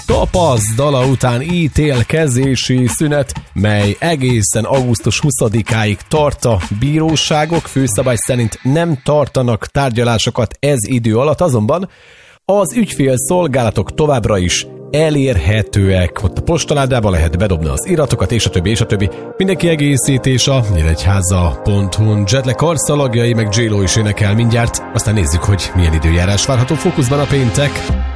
Tapasztala után ítélkezési szünet, mely egészen augusztus 20-áig tart. A bíróságok főszabály szerint nem tartanak tárgyalásokat ez idő alatt, azonban az ügyfélszolgálatok továbbra is elérhetőek. Ott a postaládában lehet bedobni az iratokat, és a többi, és a többi. Mindenki egészítés a nyíregyháza.hu-n. Jetlag karszalagjai, meg J-Lo is énekel mindjárt. Aztán nézzük, hogy milyen időjárás várható. Fókuszban a péntek.